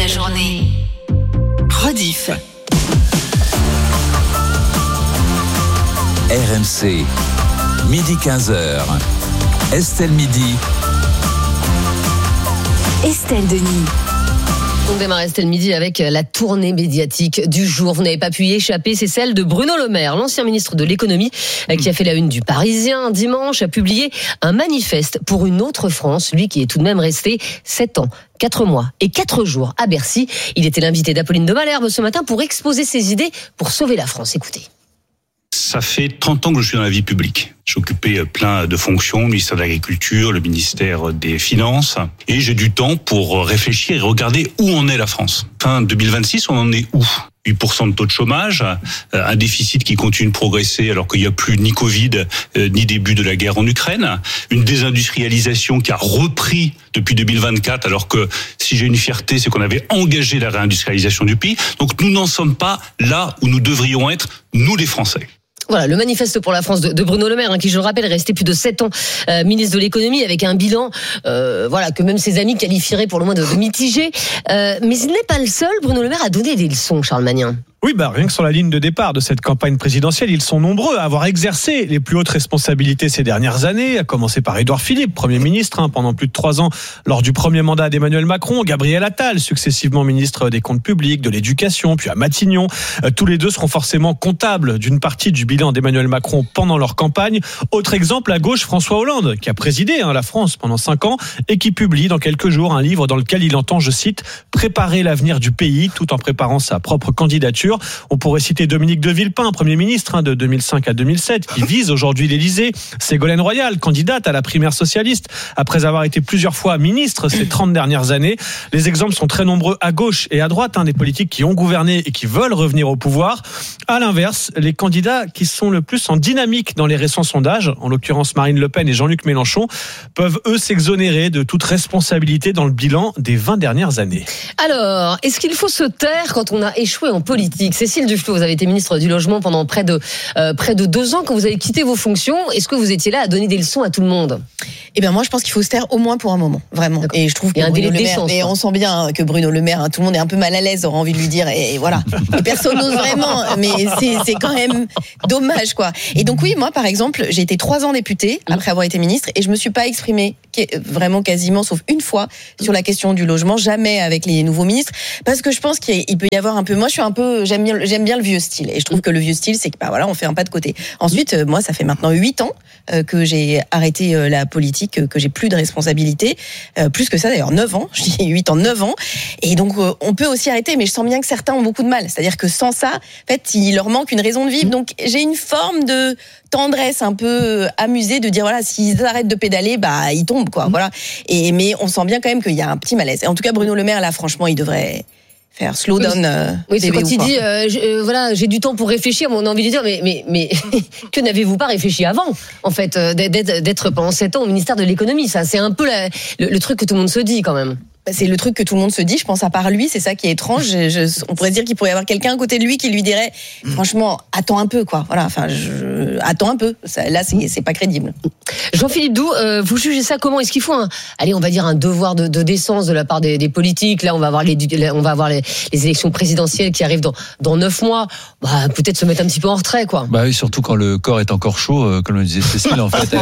journée. Rediff. RMC, midi 15h. Estelle Midi. Estelle Denis. On démarre Estelle Midi avec la tournée médiatique du jour. Vous n'avez pas pu y échapper, c'est celle de Bruno Le Maire, l'ancien ministre de l'économie, qui a fait la une du Parisien dimanche, a publié un manifeste pour une autre France, lui qui est tout de même resté 7 ans, 4 mois et 4 jours à Bercy. Il était l'invité d'Apolline de Malherbe ce matin pour exposer ses idées pour sauver la France. Écoutez. Ça fait 30 ans que je suis dans la vie publique. J'ai occupé plein de fonctions, le ministère de l'Agriculture, le ministère des Finances, et j'ai du temps pour réfléchir et regarder où en est la France. Fin 2026, on en est où ? 8% de taux de chômage, un déficit qui continue de progresser alors qu'il n'y a plus ni Covid, ni début de la guerre en Ukraine, une désindustrialisation qui a repris depuis 2024 alors que si j'ai une fierté, c'est qu'on avait engagé la réindustrialisation du pays. Donc nous n'en sommes pas là où nous devrions être, nous les Français. Voilà, le manifeste pour la France de Bruno Le Maire, qui, je le rappelle, est resté plus de 7 ans ministre de l'économie avec un bilan que même ses amis qualifieraient pour le moins de mitigé. Mais il n'est pas le seul, Bruno Le Maire, à donner des leçons, Charles Magnin. Oui, rien que sur la ligne de départ de cette campagne présidentielle, ils sont nombreux à avoir exercé les plus hautes responsabilités ces dernières années, à commencer par Édouard Philippe, Premier ministre pendant plus de 3 ans lors du premier mandat d'Emmanuel Macron, Gabriel Attal, successivement ministre des Comptes publics, de l'Éducation, puis à Matignon. Tous les deux seront forcément comptables d'une partie du bilan d'Emmanuel Macron pendant leur campagne. Autre exemple, à gauche, François Hollande, qui a présidé la France pendant 5 ans et qui publie dans quelques jours un livre dans lequel il entend, je cite, « préparer l'avenir du pays » tout en préparant sa propre candidature. On pourrait citer Dominique de Villepin, Premier ministre de 2005 à 2007, qui vise aujourd'hui l'Élysée. Ségolène Royal, candidate à la primaire socialiste, après avoir été plusieurs fois ministre ces 30 dernières années. Les exemples sont très nombreux à gauche et à droite, des politiques qui ont gouverné et qui veulent revenir au pouvoir. À l'inverse, les candidats qui sont le plus en dynamique dans les récents sondages, en l'occurrence Marine Le Pen et Jean-Luc Mélenchon, peuvent eux s'exonérer de toute responsabilité dans le bilan des 20 dernières années. Alors, est-ce qu'il faut se taire quand on a échoué en politique ? Cécile Duflot, vous avez été ministre du Logement pendant près de 2 ans. Quand vous avez quitté vos fonctions, est-ce que vous étiez là à donner des leçons à tout le monde ? Eh bien, moi, je pense qu'il faut se taire au moins pour un moment, vraiment. D'accord. Et je trouve que Bruno Le Maire, et on sent bien que Bruno Le Maire, tout le monde est un peu mal à l'aise, aura envie de lui dire, et voilà. Et personne n'ose vraiment, mais c'est quand même dommage, quoi. Et donc oui, moi, par exemple, j'ai été 3 ans députée après avoir été ministre, et je me suis pas exprimée vraiment quasiment, sauf une fois, sur la question du logement, jamais avec les nouveaux ministres, parce que je pense qu'il peut y avoir un peu. Moi, j'aime bien le vieux style, et je trouve que le vieux style, c'est que on fait un pas de côté. Ensuite, moi, ça fait maintenant 8 ans que j'ai arrêté la politique, que j'ai plus de responsabilité, plus que ça d'ailleurs, 9 ans, je dis 8 ans, 9 ans, et donc on peut aussi arrêter, mais je sens bien que certains ont beaucoup de mal, c'est-à-dire que sans ça, en fait, il leur manque une raison de vivre, donc j'ai une forme de tendresse un peu amusée de dire, voilà, s'ils arrêtent de pédaler, ils tombent, quoi, voilà, mais on sent bien quand même qu'il y a un petit malaise, et en tout cas Bruno Le Maire, là, franchement, il devrait faire slow down. Oui, c'est quand il dit j'ai du temps pour réfléchir, mais on a envie de dire mais que n'avez-vous pas réfléchi avant, en fait, d'être pendant 7 ans au ministère de l'économie. Ça, c'est un peu le truc que tout le monde se dit quand même. C'est le truc que tout le monde se dit, je pense, à part lui, c'est ça qui est étrange. On pourrait dire qu'il pourrait y avoir quelqu'un à côté de lui qui lui dirait, franchement, attends un peu, quoi. Voilà, attends un peu. Là, c'est pas crédible. Jean-Philippe Doux, vous jugez ça comment ? Est-ce qu'il faut un devoir de décence de la part des politiques ? Là, on va avoir les élections présidentielles qui arrivent dans 9 mois. Peut-être se mettre un petit peu en retrait, quoi. Oui, surtout quand le corps est encore chaud, comme le disait Cécile. En fait,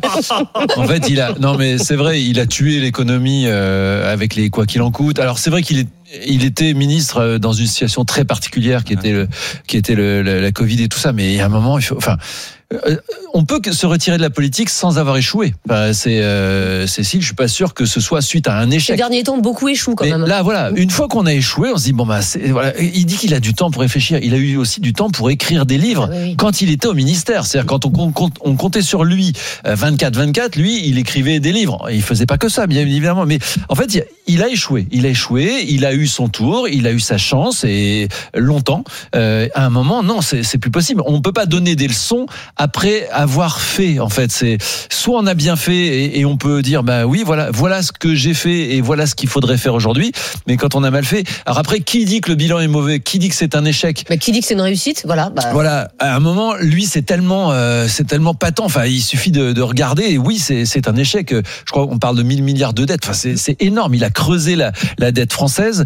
c'est vrai, il a tué l'économie avec les quoi qu'il en coûte. Alors c'est vrai qu'il était ministre dans une situation très particulière qui était la Covid et tout ça, mais il y a un moment, on peut se retirer de la politique sans avoir échoué. Cécile, je suis pas sûr que ce soit suite à un échec. Ces derniers temps, beaucoup échouent quand même. Là, voilà, une fois qu'on a échoué, on se dit il dit qu'il a du temps pour réfléchir. Il a eu aussi du temps pour écrire des livres quand il était au ministère. C'est-à-dire quand on comptait sur lui 24/24, lui, il écrivait des livres. Il faisait pas que ça, bien évidemment. Mais en fait, il a échoué. Il a eu son tour, il a eu sa chance et longtemps. À un moment, non, c'est plus possible. On peut pas donner des leçons après avoir fait, en fait, c'est soit on a bien fait et on peut dire oui, voilà ce que j'ai fait et voilà ce qu'il faudrait faire aujourd'hui, mais quand on a mal fait, alors après, qui dit que le bilan est mauvais, qui dit que c'est un échec, qui dit que c'est une réussite, voilà, à un moment, lui, c'est tellement patent, il suffit de regarder, et oui, c'est un échec. Je crois qu'on parle de 1 000 milliards de dettes, c'est énorme, il a creusé la dette française,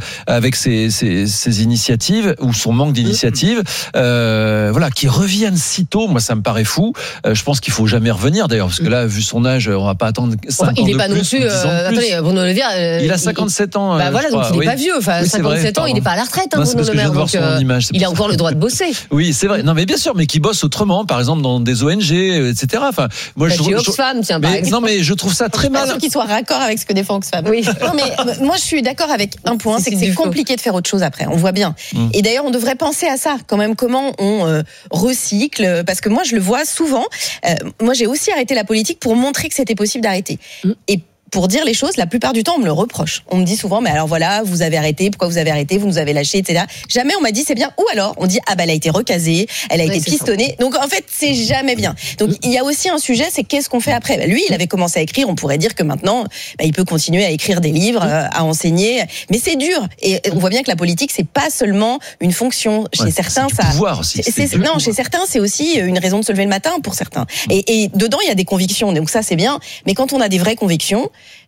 avec ses initiatives ou son manque d'initiative, voilà, qui revienne si tôt, moi ça me paraît fou. Je pense qu'il faut jamais revenir d'ailleurs, parce que là, vu son âge, on va pas attendre 5 ans de plus. Il n'est pas non plus. Attendez, Bruno Le Maire. Il a 57 ans. Bah voilà, donc il n'est pas vieux. Enfin, oui, 57 ans, il n'est pas à la retraite, Bruno Le Maire. Donc il a encore le droit de bosser. Oui, c'est vrai. Non, mais bien sûr, mais qui bosse autrement, par exemple dans des ONG, etc. Enfin, moi chez Oxfam, tiens, par exemple. Non, mais je trouve ça très mal. Je suis pas sûr qu'il soit raccord avec ce que défend Oxfam. Oui. Non, mais moi, je suis d'accord avec un point, c'est que c'est compliqué de faire autre chose après. On voit bien. Et d'ailleurs, on devrait penser à ça, quand même, comment on recycle, parce que moi, je le vois souvent. Moi, j'ai aussi arrêté la politique pour montrer que c'était possible d'arrêter. Et pour dire les choses, la plupart du temps, on me le reproche. On me dit souvent, mais alors voilà, vous avez arrêté, pourquoi vous avez arrêté, vous nous avez lâché, etc. Jamais on m'a dit c'est bien. Ou alors, on dit, ah bah elle a été recasée, elle a été pistonnée. Donc en fait, c'est jamais bien. Donc il y a aussi un sujet, c'est qu'est-ce qu'on fait après. Bah, lui, il avait commencé à écrire, on pourrait dire que maintenant, bah, il peut continuer à écrire des livres, à enseigner. Mais c'est dur. Et on voit bien que la politique, c'est pas seulement une fonction. Chez certains, c'est du pouvoir aussi. Non, chez certains, c'est aussi une raison de se lever le matin pour certains. Et dedans, il y a des convictions. Donc ça, c'est bien. Mais quand on a des vraies convictions,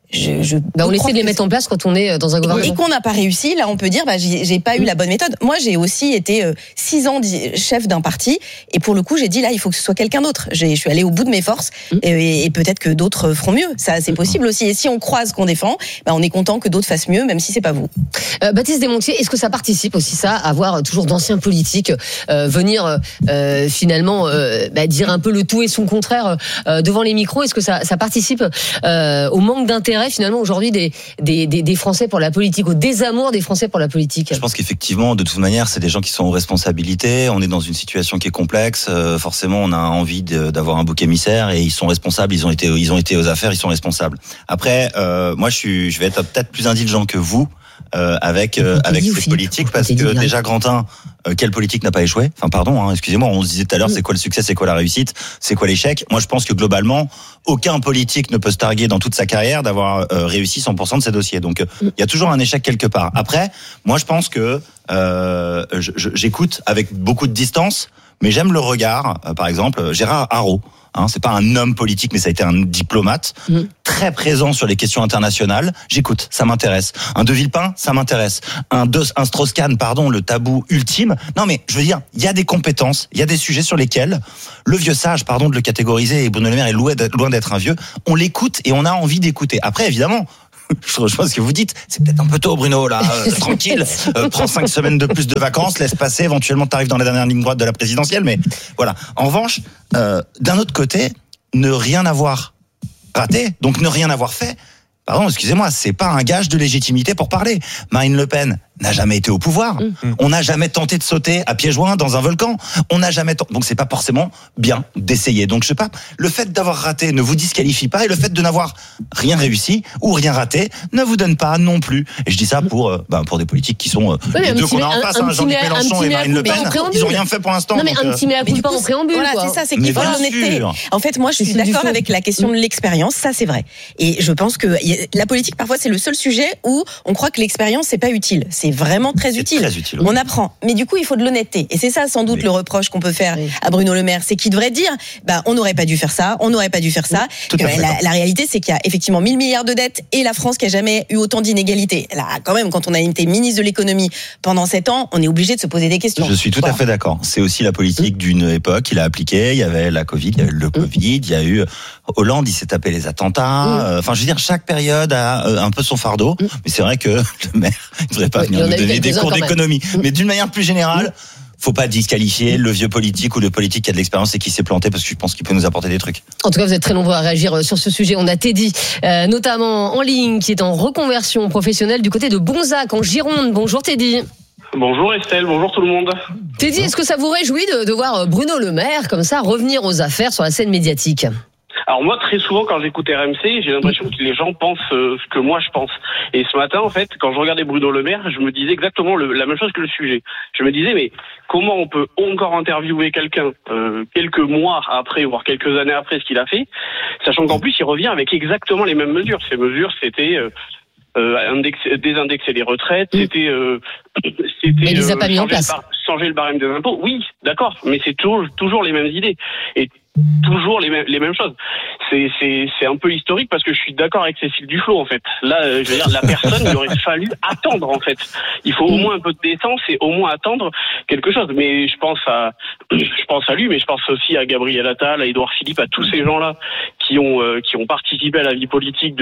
on essaie de les mettre en place quand on est dans un gouvernement. Et qu'on n'a pas réussi, là on peut dire j'ai pas eu la bonne méthode. Moi j'ai aussi été 6 ans chef d'un parti et pour le coup j'ai dit là il faut que ce soit quelqu'un d'autre. Je suis allée au bout de mes forces et peut-être que d'autres feront mieux. Ça c'est possible aussi. Et si on croise qu'on défend, on est content que d'autres fassent mieux même si c'est pas vous. Baptiste Desmontiers, est-ce que ça participe aussi ça à voir toujours d'anciens politiques venir finalement dire un peu le tout et son contraire devant les micros? Est-ce que ça participe au manque d'intérêt finalement aujourd'hui des Français pour la politique, au désamour des Français pour la politique? Je pense qu'effectivement, de toute manière, c'est des gens qui sont aux responsabilités. On est dans une situation qui est complexe. Forcément, on a envie d'avoir un bouc émissaire et ils sont responsables. Ils ont été aux affaires. Ils sont responsables. Après, moi, je vais être peut-être plus indulgent que vous. Avec cette politique, parce que déjà Grantin, quelle politique n'a pas échoué? Enfin pardon, excusez-moi, on se disait tout à l'heure c'est quoi le succès, c'est quoi la réussite, c'est quoi l'échec. Moi je pense que globalement aucun politique ne peut se targuer dans toute sa carrière d'avoir réussi 100% de ses dossiers. Donc il y a toujours un échec quelque part. Après, moi je pense que j'écoute avec beaucoup de distance, mais j'aime le regard. Par exemple, Gérard Haraud. C'est pas un homme politique, mais ça a été un diplomate très présent sur les questions internationales. J'écoute, ça m'intéresse. Un De Villepin, ça m'intéresse. Un Strauss-Kahn, le tabou ultime. Non, mais je veux dire, il y a des compétences, il y a des sujets sur lesquels le vieux sage, de le catégoriser, et Bruno Le Maire est loin d'être un vieux. On l'écoute et on a envie d'écouter. Après, évidemment. Je rejoins ce que vous dites. C'est peut-être un peu tôt, Bruno, là. Tranquille. Prends 5 semaines de plus de vacances, laisse passer. Éventuellement, t'arrives dans la dernière ligne droite de la présidentielle. Mais voilà. En revanche, d'un autre côté, ne rien avoir raté, donc ne rien avoir fait. Pardon, excusez-moi, c'est pas un gage de légitimité pour parler. Marine Le Pen n'a jamais été au pouvoir. On n'a jamais tenté de sauter à pieds joints dans un volcan. On n'a jamais donc c'est pas forcément bien d'essayer. Donc je sais pas, le fait d'avoir raté ne vous disqualifie pas et le fait de n'avoir rien réussi ou rien raté ne vous donne pas non plus. Et je dis ça pour des politiques qui sont les deux qu'on a en face, Jean-Luc Mélenchon et Marine Le Pen. Ils ont rien fait pour l'instant. Non mais un petit mea culpa en préambule. Voilà, c'est ça, c'est qu'il faut l'honnêteté. En fait, moi je suis d'accord avec la question de l'expérience, ça c'est vrai. Et je pense que la politique parfois c'est le seul sujet où on croit que l'expérience c'est pas utile. C'est vraiment très utile. Oui. On apprend. Mais du coup, il faut de l'honnêteté. Et c'est ça, sans doute, le reproche qu'on peut faire à Bruno Le Maire. C'est qu'il devrait dire, on n'aurait pas dû faire ça, on n'aurait pas dû faire ça. La réalité, c'est qu'il y a effectivement 1000 milliards de dettes et la France qui a jamais eu autant d'inégalités. Là, quand même, quand on a été ministre de l'économie pendant 7 ans, on est obligé de se poser des questions. Je suis tout à fait d'accord. C'est aussi la politique d'une époque. Il a appliqué. Il y avait la Covid, il y a eu le Covid, il y a eu Hollande, il s'est tapé les attentats. Enfin, je veux dire, chaque période a un peu son fardeau. Mais c'est vrai que le maire, il ne devrait pas venir nous donner des cours d'économie. Mais d'une manière plus générale, faut pas disqualifier le vieux politique ou le politique qui a de l'expérience et qui s'est planté, parce que je pense qu'il peut nous apporter des trucs. En tout cas, vous êtes très nombreux à réagir sur ce sujet. On a Teddy, notamment en ligne, qui est en reconversion professionnelle du côté de Bonzac, en Gironde. Bonjour Teddy. Bonjour Estelle, bonjour tout le monde. Teddy, est-ce que ça vous réjouit de voir Bruno Le Maire, comme ça, revenir aux affaires sur la scène médiatique ? Alors moi, très souvent, quand j'écoute RMC, j'ai l'impression que les gens pensent ce que moi je pense. Et ce matin, en fait, quand je regardais Bruno Le Maire, je me disais exactement la même chose que le sujet. Je me disais, mais comment on peut encore interviewer quelqu'un quelques mois après, voire quelques années après ce qu'il a fait, sachant qu'en plus, il revient avec exactement les mêmes mesures. Ces mesures, c'était désindexer les retraites, c'était mais il les a pas mis en place. Changer le barème des impôts. Oui, d'accord, mais c'est toujours les mêmes idées. Et toujours les mêmes choses. C'est un peu historique parce que je suis d'accord avec Cécile Duflot en fait. Là, je veux dire, la personne, il aurait fallu attendre en fait. Il faut au moins un peu de décence et au moins attendre quelque chose. Mais je pense à lui, mais je pense aussi à Gabriel Attal, à Édouard Philippe, à tous ces gens-là qui ont participé à la vie politique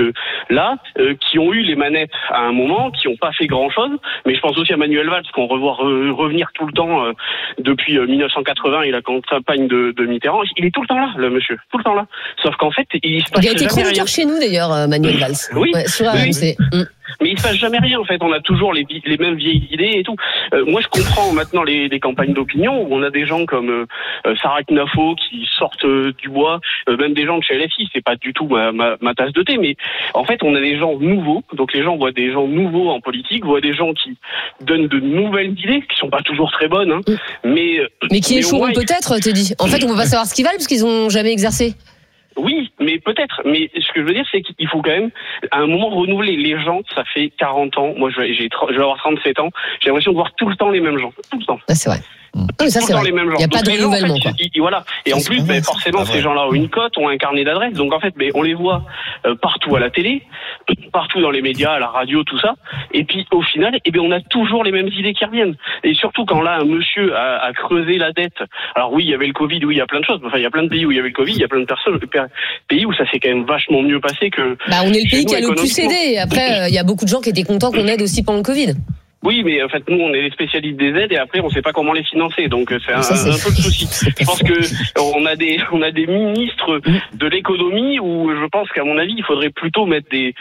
qui ont eu les manettes à un moment, qui n'ont pas fait grand-chose. Mais je pense aussi à Manuel Valls qu'on revoit revenir tout le temps depuis 1980 et la campagne de Mitterrand. Il est tout le temps là, le monsieur, tout le temps là. Sauf qu'en fait, il se passe jamais rien. Il a été chroniqueur chez nous d'ailleurs, Manuel Valls. Oui, sur AMC. Mais il se passe jamais rien en fait. On a toujours les mêmes vieilles idées et tout. Moi, je comprends maintenant les campagnes d'opinion où on a des gens comme Sarah Knafo qui sortent du bois, même des gens de chez LFI. C'est pas du tout ma tasse de thé, mais en fait, on a des gens nouveaux. Donc les gens voient des gens nouveaux en politique, voient des gens qui donnent de nouvelles idées qui sont pas toujours très bonnes, hein, mais qui échoueront peut-être. T'es dit. En fait, on va pas savoir ce qu'ils valent parce qu'ils ont jamais exercé. Oui, mais peut-être. Mais ce que je veux dire, c'est qu'il faut quand même, à un moment, renouveler les gens. Ça fait 40 ans. Moi, je vais avoir 37 ans. J'ai l'impression de voir tout le temps les mêmes gens. Tout le temps. Ah, c'est vrai. Oui, ça, c'est vrai. Il n'y a pas de renouvellement, quoi. Voilà. Et en plus, forcément, ces gens-là ont une cote, ont un carnet d'adresses. Donc, en fait, on les voit partout à la télé, partout dans les médias, à la radio, tout ça. Et puis, au final, on a toujours les mêmes idées qui reviennent. Et surtout, quand là, un monsieur a creusé la dette. Alors oui, il y avait le Covid, oui, il y a plein de choses. Enfin, il y a plein de pays où il y avait le Covid, il y a plein de pays où ça s'est quand même vachement mieux passé que... on est le pays qui a le plus aidé. Après, il y a beaucoup de gens qui étaient contents qu'on aide aussi pendant le Covid. Oui, mais en fait, nous, on est les spécialistes des aides et après, on ne sait pas comment les financer. Donc, c'est un peu le souci. Je pense que on a des ministres de l'économie où je pense qu'à mon avis, il faudrait plutôt mettre des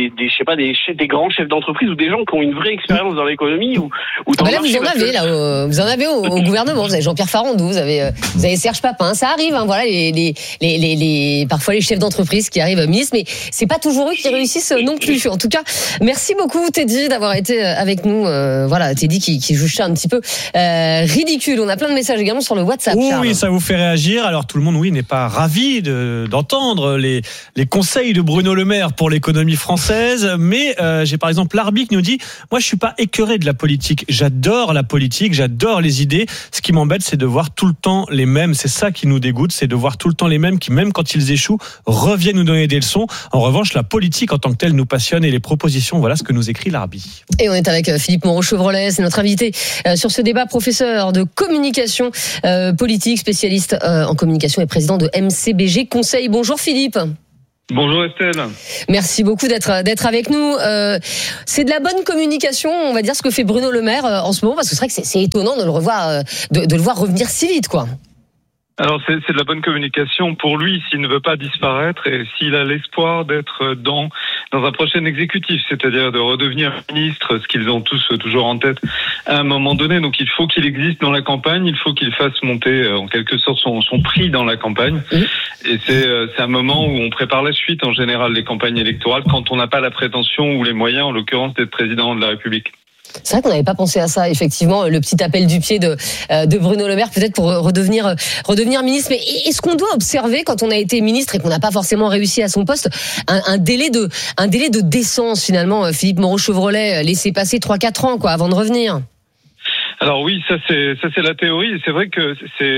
grands chefs d'entreprise ou des gens qui ont une vraie expérience dans l'économie ou dans là, vous en avez au gouvernement. Vous avez Jean-Pierre Farandou, vous avez Serge Papin. Ça arrive, hein, voilà, parfois les chefs d'entreprise qui arrivent ministres, mais c'est pas toujours eux qui réussissent non plus. En tout cas, merci beaucoup, Teddy, d'avoir été avec nous. Teddy qui juge ça un petit peu ridicule. On a plein de messages également sur le WhatsApp. Oui, ça vous fait réagir. Alors tout le monde, n'est pas ravi d'entendre les conseils de Bruno Le Maire pour l'économie française. Mais j'ai par exemple Larbi qui nous dit: moi, je suis pas écœuré de la politique. J'adore la politique, j'adore les idées. Ce qui m'embête, c'est de voir tout le temps les mêmes. C'est ça qui nous dégoûte, c'est de voir tout le temps les mêmes qui, même quand ils échouent, reviennent nous donner des leçons. En revanche, la politique en tant que telle nous passionne et les propositions. Voilà ce que nous écrit Larbi. Et on est avec Philippe Moreau-Chevrolet, c'est notre invité sur ce débat, professeur de communication politique, spécialiste en communication et président de MCBG Conseil. Bonjour Philippe. Bonjour Estelle. Merci beaucoup d'être avec nous. C'est de la bonne communication, on va dire, ce que fait Bruno Le Maire en ce moment, parce que c'est vrai que c'est étonnant de le voir revenir si vite, quoi. Alors c'est de la bonne communication pour lui s'il ne veut pas disparaître et s'il a l'espoir d'être dans un prochain exécutif, c'est-à-dire de redevenir ministre, ce qu'ils ont tous toujours en tête à un moment donné. Donc il faut qu'il existe dans la campagne, il faut qu'il fasse monter en quelque sorte son prix dans la campagne. Et c'est un moment où on prépare la suite en général les campagnes électorales quand on n'a pas la prétention ou les moyens, en l'occurrence, d'être président de la République. C'est vrai qu'on n'avait pas pensé à ça, effectivement, le petit appel du pied de Bruno Le Maire, peut-être pour redevenir ministre. Mais est-ce qu'on doit observer, quand on a été ministre et qu'on n'a pas forcément réussi à son poste, un délai de décence, finalement, Philippe Moreau-Chevrolet, laisser passer 3-4 ans, avant de revenir? Alors oui, ça c'est la théorie. Et c'est vrai que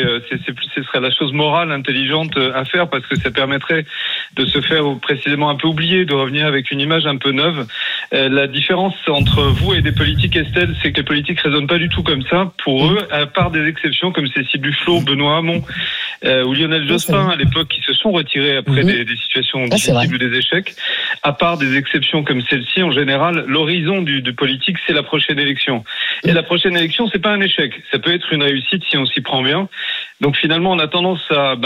ce serait la chose morale, intelligente à faire, parce que ça permettrait de se faire précisément un peu oublier, de revenir avec une image un peu neuve. La différence entre vous et des politiques, Estelle, c'est que les politiques raisonnent pas du tout comme ça. Pour eux, à part des exceptions comme Cécile Duflot, Benoît Hamon ou Lionel Jospin à l'époque, qui se sont retirés après des situations difficiles ou des échecs, à part des exceptions comme celle-ci, en général, l'horizon du politique, c'est la prochaine élection. Et la prochaine élection, c'est pas un échec. Ça peut être une réussite si on s'y prend bien. Donc finalement, on a tendance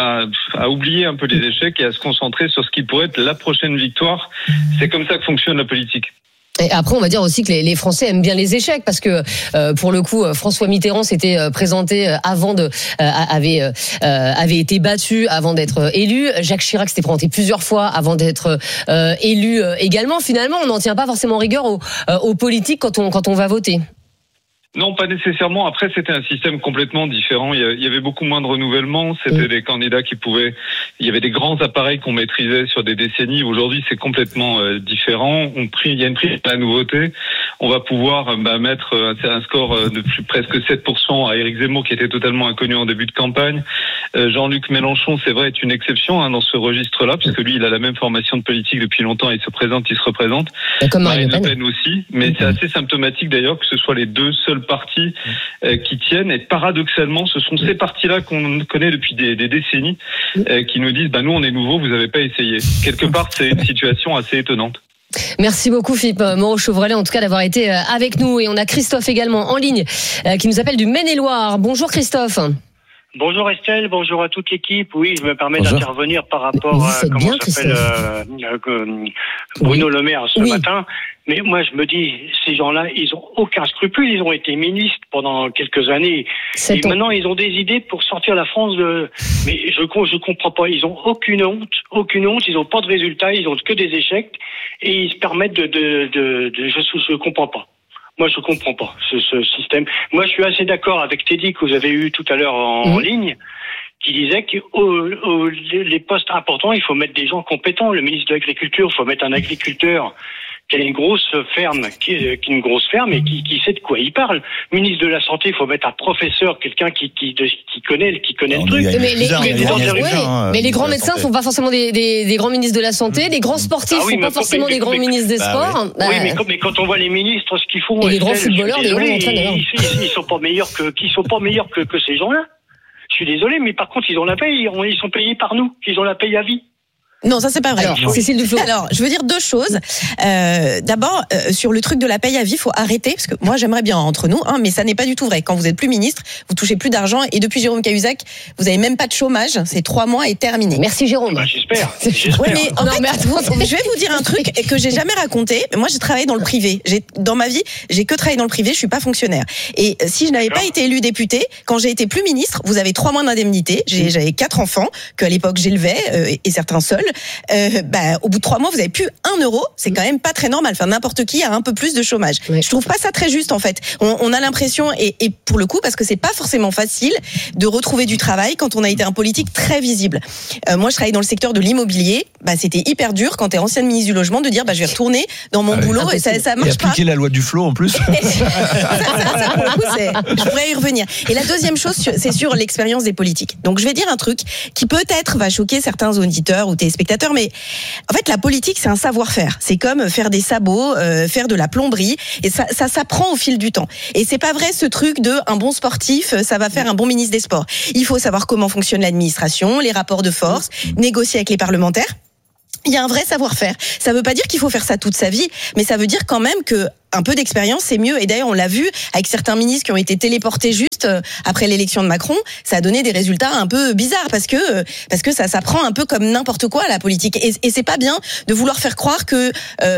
à oublier un peu les échecs et à se concentrer sur ce qui pourrait être la prochaine victoire. C'est comme ça que fonctionne la politique. Et après, on va dire aussi que les Français aiment bien les échecs, parce que pour le coup, François Mitterrand s'était présenté avait été battu avant d'être élu. Jacques Chirac s'était présenté plusieurs fois avant d'être élu également. Finalement, on n'en tient pas forcément rigueur aux politiques quand on va voter. Non, pas nécessairement. Après, c'était un système complètement différent. Il y avait beaucoup moins de renouvellement. C'était des candidats il y avait des grands appareils qu'on maîtrisait sur des décennies. Aujourd'hui, c'est complètement différent. Il y a une prise à la nouveauté. On va pouvoir mettre un score de presque 7% à Éric Zemmour, qui était totalement inconnu en début de campagne. Jean-Luc Mélenchon, c'est vrai, est une exception dans ce registre-là, puisque lui, il a la même formation de politique depuis longtemps. Il se représente. Comme Marine Le Pen aussi. Mais c'est assez symptomatique d'ailleurs que ce soit les deux seuls partis qui tiennent. Et paradoxalement, ce sont ces partis-là qu'on connaît depuis des décennies qui nous disent nous, on est nouveaux, vous n'avez pas essayé. Quelque part, c'est une situation assez étonnante. Merci beaucoup Philippe Moreau-Chevrolet en tout cas d'avoir été avec nous. Et on a Christophe également en ligne qui nous appelle du Maine-et-Loire. Bonjour Christophe. Bonjour Estelle, bonjour à toute l'équipe. Oui, je me permets d'intervenir par rapport à Bruno Le Maire ce matin. Mais moi, je me dis, ces gens-là, ils ont aucun scrupule. Ils ont été ministres pendant quelques années. Et maintenant, ils ont des idées pour sortir la France de... Mais je comprends pas. Ils ont aucune honte. Ils ont pas de résultats. Ils ont que des échecs. Et ils se permettent je comprends pas. Moi, je comprends pas ce système. Moi, je suis assez d'accord avec Teddy que vous avez eu tout à l'heure en ligne, qui disait que les postes importants, il faut mettre des gens compétents. Le ministre de l'Agriculture, il faut mettre un agriculteur qui a une grosse ferme, qui et qui sait de quoi il parle. Ministre de la Santé, il faut mettre un professeur, quelqu'un qui connaît le truc. Mais les grands médecins sont pas forcément des grands ministres de la Santé, les grands sportifs sont pas forcément des grands ministres des sports. Mais quand on voit les ministres, ce qu'ils font, et les grands footballeurs, les grands entraîneurs, ils sont pas meilleurs que ces gens-là. Je suis désolé, mais par contre, ils ont la paye, ils sont payés par nous, ils ont la paye à vie. Non, ça c'est pas vrai. Cécile Duflot. Alors, je veux dire deux choses. D'abord, sur le truc de la paye à vie, faut arrêter parce que moi j'aimerais bien entre nous, mais ça n'est pas du tout vrai. Quand vous êtes plus ministre, vous touchez plus d'argent et depuis Jérôme Cahuzac, vous avez même pas de chômage. C'est 3 mois et terminé. Merci Jérôme. J'espère. Ouais, mais en fait, je vais vous dire un truc que j'ai jamais raconté. Moi, j'ai travaillé dans le privé. Dans ma vie, j'ai que travaillé dans le privé. Je suis pas fonctionnaire. Et si je n'avais pas été élu député, quand j'ai été plus ministre, vous avez 3 mois d'indemnité. J'avais 4 enfants que à l'époque j'élevais et certains seuls. Au bout de 3 mois, vous avez plus 1 euro. C'est quand même pas très normal. Enfin, n'importe qui a un peu plus de chômage. Oui. Je trouve pas ça très juste, en fait. On a l'impression, et pour le coup, parce que c'est pas forcément facile de retrouver du travail quand on a été un politique très visible. Moi, je travaillais dans le secteur de l'immobilier. C'était hyper dur quand t'es ancienne ministre du logement de dire, je vais retourner dans mon boulot et ça marche pas. Et appliquer la loi du flot en plus. ça, pour le coup, je pourrais y revenir. Et la deuxième chose, c'est sur l'expérience des politiques. Donc, je vais dire un truc qui peut-être va choquer certains auditeurs ou téléspectateurs, mais en fait, la politique, c'est un savoir-faire. C'est comme faire des sabots, faire de la plomberie, et ça s'apprend au fil du temps. Et c'est pas vrai ce truc de un bon sportif, ça va faire un bon ministre des Sports. Il faut savoir comment fonctionne l'administration, les rapports de force, négocier avec les parlementaires. Il y a un vrai savoir-faire. Ça veut pas dire qu'il faut faire ça toute sa vie, mais ça veut dire quand même que un peu d'expérience, c'est mieux. Et d'ailleurs, on l'a vu avec certains ministres qui ont été téléportés juste après l'élection de Macron. Ça a donné des résultats un peu bizarres parce que ça s'apprend un peu comme n'importe quoi la politique. Et c'est pas bien de vouloir faire croire que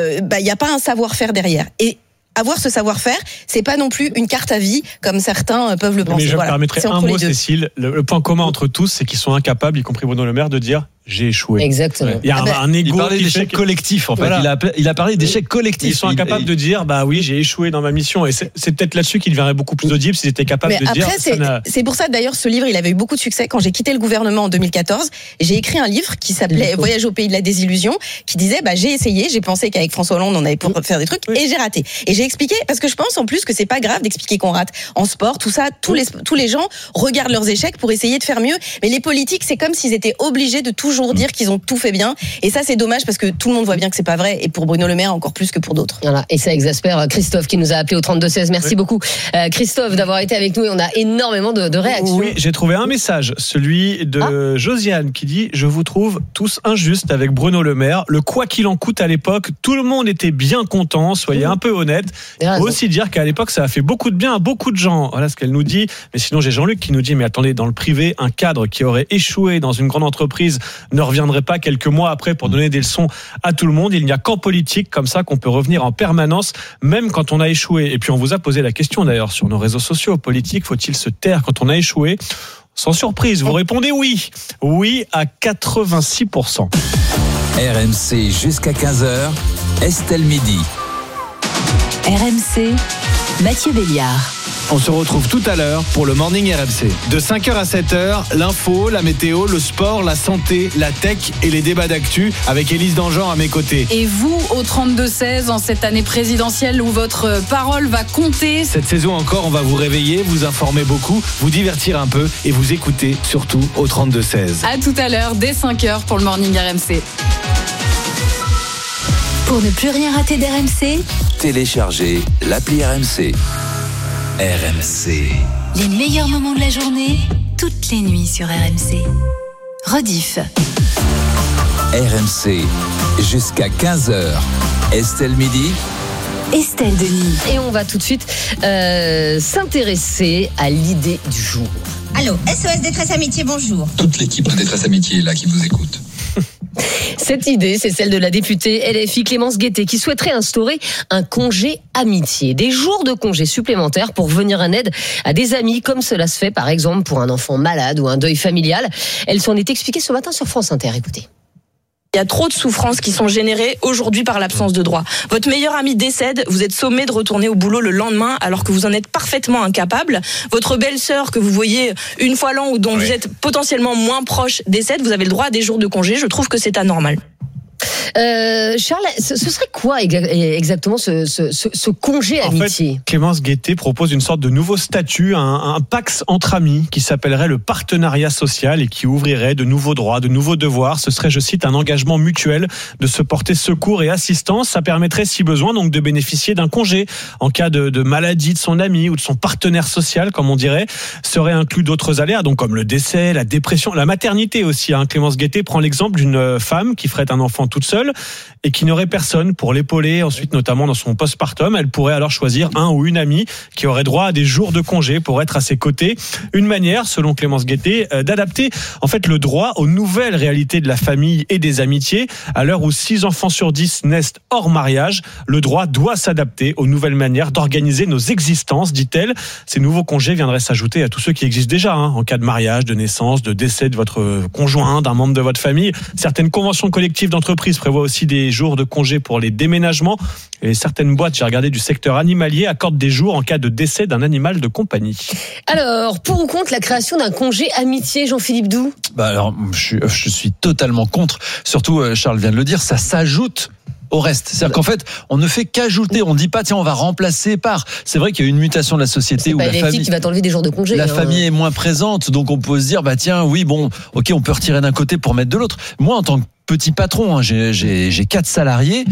y a pas un savoir-faire derrière. Et avoir ce savoir-faire, c'est pas non plus une carte à vie comme certains peuvent le penser. Mais je me permettrai un mot, Cécile. Le point commun entre tous, c'est qu'ils sont incapables, y compris Bruno Le Maire, de dire j'ai échoué. Exactement. Il y a un égo. Il parlait d'échec collectif, en fait. Voilà. Il a parlé d'échec collectif. Ils sont incapables de dire, oui, j'ai échoué dans ma mission. Et c'est peut-être là-dessus qu'il devrait beaucoup plus audible s'ils étaient capables de dire. C'est pour ça, d'ailleurs, ce livre, il avait eu beaucoup de succès. Quand j'ai quitté le gouvernement en 2014, j'ai écrit un livre qui s'appelait Voyage au pays de la désillusion, qui disait, j'ai essayé, j'ai pensé qu'avec François Hollande, on avait pour faire des trucs, et j'ai raté. Et j'ai expliqué, parce que je pense en plus que c'est pas grave d'expliquer qu'on rate en sport, tout ça, tous les gens regardent leurs échecs pour essayer de faire mieux. Mais les politiques, c'est comme s'ils étaient obligés de toujours dire qu'ils ont tout fait bien. Et ça, c'est dommage parce que tout le monde voit bien que c'est pas vrai. Et pour Bruno Le Maire, encore plus que pour d'autres. Voilà. Et ça exaspère Christophe qui nous a appelé au 32-16. Merci beaucoup, Christophe, d'avoir été avec nous. Et on a énormément de réactions. Oui, j'ai trouvé un message, celui de Josiane, qui dit: je vous trouve tous injustes avec Bruno Le Maire. Le quoi qu'il en coûte à l'époque, tout le monde était bien content. Soyez un peu honnête. Il faut aussi dire qu'à l'époque, ça a fait beaucoup de bien à beaucoup de gens. Voilà ce qu'elle nous dit. Mais sinon, j'ai Jean-Luc qui nous dit: mais attendez, dans le privé, un cadre qui aurait échoué dans une grande entreprise ne reviendrait pas quelques mois après pour donner des leçons à tout le monde. Il n'y a qu'en politique comme ça qu'on peut revenir en permanence, même quand on a échoué. Et puis on vous a posé la question d'ailleurs sur nos réseaux sociaux. Politique, faut-il se taire quand on a échoué? Sans surprise, vous répondez oui. Oui à 86%. RMC jusqu'à 15h, Estelle Midi. RMC, Mathieu Béliard. On se retrouve tout à l'heure pour le Morning RMC. De 5h à 7h, l'info, la météo, le sport, la santé, la tech et les débats d'actu avec Élise Dangean à mes côtés. Et vous, au 32-16, en cette année présidentielle où votre parole va compter. Cette saison encore, on va vous réveiller, vous informer beaucoup, vous divertir un peu et vous écouter surtout au 32-16. À tout à l'heure, dès 5h pour le Morning RMC. Pour ne plus rien rater d'RMC, téléchargez l'appli RMC. RMC. Les meilleurs moments de la journée, toutes les nuits sur RMC. Rediff. RMC, jusqu'à 15h. Estelle Midi. Estelle Denis. Et on va tout de suite s'intéresser à l'idée du jour. Allô, SOS Détresse Amitié, bonjour. Toute l'équipe de Détresse Amitié est là qui vous écoute. Cette idée, c'est celle de la députée LFI Clémence Guettet qui souhaiterait instaurer un congé amitié. Des jours de congé supplémentaires pour venir en aide à des amis, comme cela se fait par exemple pour un enfant malade ou un deuil familial. Elle s'en est expliquée ce matin sur France Inter. Écoutez. Il y a trop de souffrances qui sont générées aujourd'hui par l'absence de droit. Votre meilleur ami décède, vous êtes sommé de retourner au boulot le lendemain alors que vous en êtes parfaitement incapable. Votre belle-sœur que vous voyez une fois l'an ou dont vous êtes potentiellement moins proche décède, vous avez le droit à des jours de congé. Je trouve que c'est anormal. Charles, ce serait quoi exactement ce congé amitié ? En fait, Clémence Guettet propose une sorte de nouveau statut, un pax entre amis qui s'appellerait le partenariat social et qui ouvrirait de nouveaux droits, de nouveaux devoirs. Ce serait, je cite, un engagement mutuel de se porter secours et assistance. Ça permettrait, si besoin, donc de bénéficier d'un congé en cas de maladie de son ami ou de son partenaire social, comme on dirait. Seraient inclus d'autres aléas, donc comme le décès, la dépression, la maternité aussi. Clémence Guettet prend l'exemple d'une femme qui ferait un enfant toute seule et qui n'aurait personne pour l'épauler, ensuite notamment dans son postpartum. Elle pourrait alors choisir un ou une amie qui aurait droit à des jours de congé pour être à ses côtés. Une manière, selon Clémence Guettet, d'adapter en fait le droit aux nouvelles réalités de la famille et des amitiés. À l'heure où 6 enfants sur 10 naissent hors mariage, le droit doit s'adapter aux nouvelles manières d'organiser nos existences, dit-elle. Ces nouveaux congés viendraient s'ajouter à tous ceux qui existent déjà, en cas de mariage, de naissance, de décès de votre conjoint, d'un membre de votre famille. Certaines conventions collectives d'entreprise prévoit aussi des jours de congé pour les déménagements. Et certaines boîtes, j'ai regardé, du secteur animalier accordent des jours en cas de décès d'un animal de compagnie. Alors, pour ou contre la création d'un congé amitié, Jean-Philippe Doux ? Alors, je suis totalement contre. Surtout, Charles vient de le dire, ça s'ajoute au reste. C'est-à-dire qu'en fait, on ne fait qu'ajouter. On ne dit pas, tiens, on va remplacer par. C'est vrai qu'il y a une mutation de la société où la famille qui va t'enlever des jours de congé. La famille est moins présente, donc on peut se dire, tiens, oui, bon, ok, on peut retirer d'un côté pour mettre de l'autre. Moi, en tant que petit patron, j'ai 4 salariés.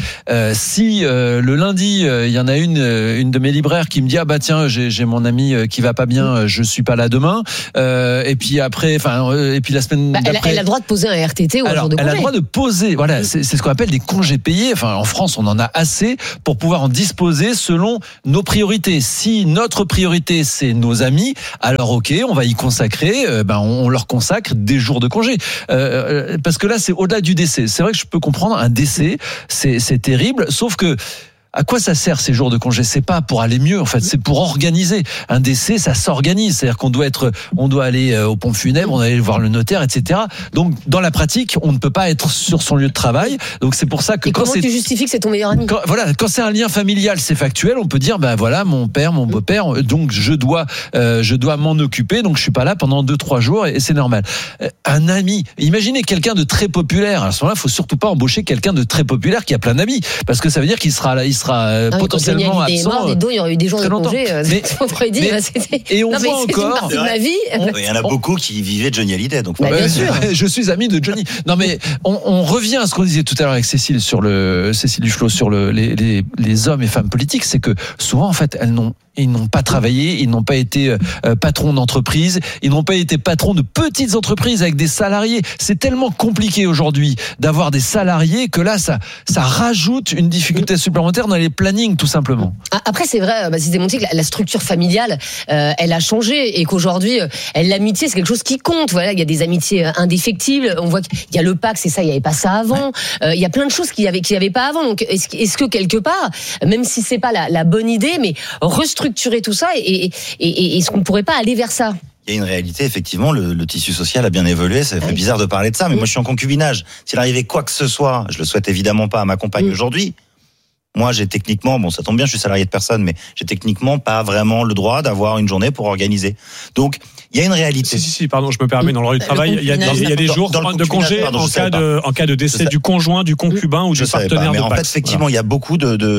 Si le lundi il y en a une de mes libraires qui me dit tiens, j'ai mon ami qui va pas bien, je suis pas là demain. Et puis après, et puis la semaine d'après, elle a le droit de poser un RTT ou un jour de congé. Elle a le droit de poser. Voilà, c'est ce qu'on appelle des congés payés. En France, on en a assez pour pouvoir en disposer selon nos priorités. Si notre priorité c'est nos amis, alors ok, on va y consacrer. On leur consacre des jours de congé. Parce que là, c'est au-delà du décès. C'est vrai que je peux comprendre un décès, c'est terrible, sauf que à quoi ça sert ces jours de congé ? C'est pas pour aller mieux, en fait, c'est pour organiser. Un décès, ça s'organise, c'est-à-dire qu'on doit aller aux pompes funèbres, on doit aller voir le notaire, etc. Donc, dans la pratique, on ne peut pas être sur son lieu de travail. Donc, c'est pour ça que comment tu justifies que c'est ton meilleur ami ? Quand c'est un lien familial, c'est factuel. On peut dire, voilà, mon père, mon beau-père, donc je dois m'en occuper. Donc, je suis pas là pendant 2-3 jours et c'est normal. Un ami, imaginez quelqu'un de très populaire. À ce moment-là, il faut surtout pas embaucher quelqu'un de très populaire qui a plein d'amis, parce que ça veut dire qu'il sera là. Potentiellement absent. Il y aurait eu des jours de congé. Et on voit encore. Ma vie. Il y en a beaucoup qui vivaient Johnny Hallyday. Donc bien sûr. Je suis ami de Johnny. Non mais on revient à ce qu'on disait tout à l'heure avec Cécile Duflot sur les hommes et femmes politiques, c'est que souvent en fait ils n'ont pas travaillé, ils n'ont pas été patrons d'entreprise, ils n'ont pas été patrons de petites entreprises avec des salariés. C'est tellement compliqué aujourd'hui d'avoir des salariés que là ça rajoute une difficulté supplémentaire dans les plannings, tout simplement. Après, c'est vrai, c'est démontré que la structure familiale, elle a changé et qu'aujourd'hui, l'amitié, c'est quelque chose qui compte. Voilà, il y a des amitiés indéfectibles. On voit qu'il y a le Pacs, et ça, il n'y avait pas ça avant. Il y a plein de choses qu'il n'y avait pas avant. Donc, est-ce que quelque part, même si c'est pas la bonne idée, mais restructurer tout ça et est-ce qu'on ne pourrait pas aller vers ça ? Il y a une réalité, effectivement, le tissu social a bien évolué. Ça fait bizarre de parler de ça, mais moi, je suis en concubinage. S'il arrivait quoi que ce soit, je le souhaite évidemment pas à ma compagne aujourd'hui. Moi, j'ai techniquement, bon, ça tombe bien, je suis salarié de personne, mais j'ai techniquement pas vraiment le droit d'avoir une journée pour organiser. Donc, il y a une réalité. Si, pardon, je me permets, dans le droit du travail, il y a des jours de congé en cas de décès du conjoint, du concubin ou du partenaire de PACS. Mais en fait, effectivement, il y a beaucoup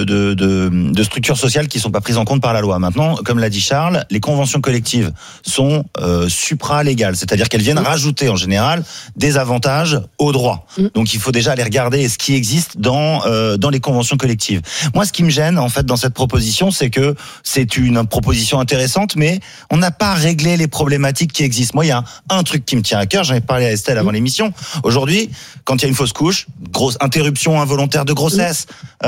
de structures sociales qui sont pas prises en compte par la loi. Maintenant, comme l'a dit Charles, les conventions collectives sont supra-légales, c'est-à-dire qu'elles viennent rajouter en général des avantages aux droits. Donc, il faut déjà aller regarder ce qui existe dans les conventions collectives. Moi, ce qui me gêne, en fait, dans cette proposition, c'est que c'est une proposition intéressante, mais on n'a pas réglé les problématiques qui existent. Moi, il y a un truc qui me tient à cœur, j'en ai parlé à Estelle avant l'émission. Aujourd'hui, quand il y a une fausse couche, grosse interruption involontaire de grossesse, il